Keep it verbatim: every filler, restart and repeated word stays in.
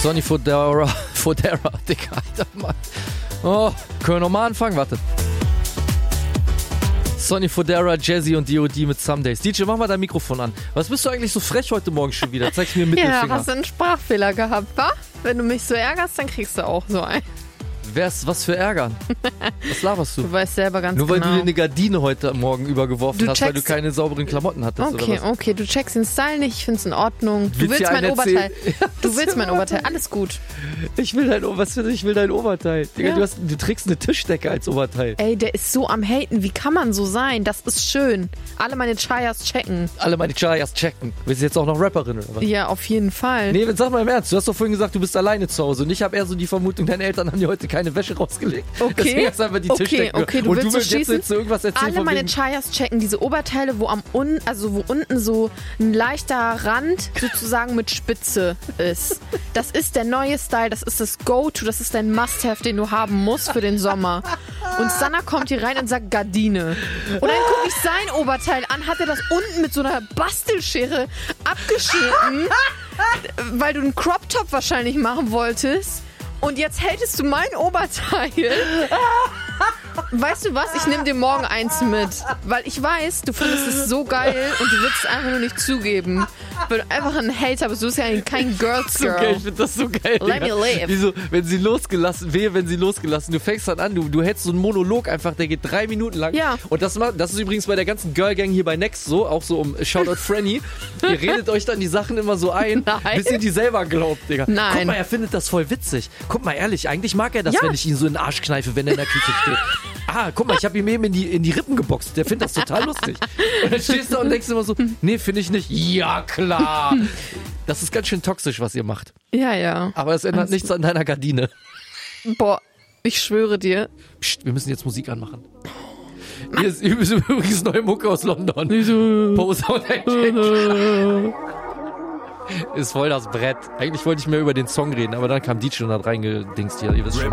Sonny Fodera, Fodera, Digga, Alter, Mann. Oh, können wir nochmal anfangen? Warte. Sonny Fodera, Jazzy und D O D mit Some Days. D J, mach mal dein Mikrofon an. Was bist du eigentlich so frech heute Morgen schon wieder? Zeig's mir mit dem Finger. Ja, hast du einen Sprachfehler gehabt, wa? Wenn du mich so ärgerst, dann kriegst du auch so einen. Wär's was für Ärgern? Was laberst du? Du weißt selber ganz Nur weil genau. du dir eine Gardine heute Morgen übergeworfen Du hast, weil du checkst- keine sauberen Klamotten hattest Okay, oder was? okay, du checkst den Style nicht, ich find's in Ordnung. Du Willst willst dir mein einen Oberteil. erzählen? Du willst mein Oberteil, alles gut. Ich will dein, O- was für ich will dein Oberteil. Digga, Ja. du, hast, du trägst eine Tischdecke als Oberteil. Ey, der ist so am Haten, wie kann man so sein? Das ist schön. Alle meine Chayas checken. Alle meine Chayas checken. Bist du jetzt auch noch Rapperin oder was? Ja, auf jeden Fall. Nee, sag mal im Ernst. Du hast doch vorhin gesagt, du bist alleine zu Hause. Und ich habe eher so die Vermutung, deine Eltern haben dir heute keine Wäsche rausgelegt. Okay. Deswegen hast du einfach die Okay, Tischdecke. okay, du und willst du so willst jetzt, schießen? jetzt so irgendwas erzählen Alle von meine wegen, Chayas checken diese Oberteile, wo am un also wo unten so ein leichter Rand sozusagen mit Spitze ist. Das ist der neue Style, das ist das Go-To, das ist dein Must-Have, den du haben musst für den Sommer. Und Sanna kommt hier rein und sagt Gardine. Und dann gucke ich sein Oberteil an, hat er das unten mit so einer Bastelschere abgeschnitten, weil du einen Crop-Top wahrscheinlich machen wolltest. Und jetzt hältst du mein Oberteil. Weißt du was? Ich nehme dir morgen eins mit. Weil ich weiß, du findest es so geil und du willst es einfach nur nicht zugeben. Weil du einfach ein Hater bist. Du bist ja kein Girls so geil, Girl. ich finde das so geil. Let me Digga. live. Wieso, wenn sie losgelassen, wehe, wenn sie losgelassen, du fängst dann an, du, du hältst so einen Monolog einfach, der geht drei Minuten lang. Ja. Und das, macht, das ist übrigens bei der ganzen Girl Gang hier bei Next so, auch so um Shoutout Franny. Ihr redet euch dann die Sachen immer so ein, Nein. bis ihr die selber glaubt, Digga. Nein. Guck mal, er findet das voll witzig. Guck mal, ehrlich, eigentlich mag er das, Ja. wenn ich ihn so in den Arsch kneife, wenn er in der Küche steht. Ah, guck mal, ich habe ihm eben in die, in die Rippen geboxt. Der findet das total lustig. Und dann stehst du und denkst immer so, nee, finde ich nicht. Ja, klar. Das ist ganz schön toxisch, was ihr macht. Ja, ja. Aber es ändert Alles nichts an deiner Gardine. Boah, ich schwöre dir. Psst, wir müssen jetzt Musik anmachen. Hier ist übrigens neue Mucke aus London. Pose und Action. Ist voll das Brett. Eigentlich wollte ich mehr über den Song reden, aber dann kam D J und hat reingedingst hier. Ihr wisst schon.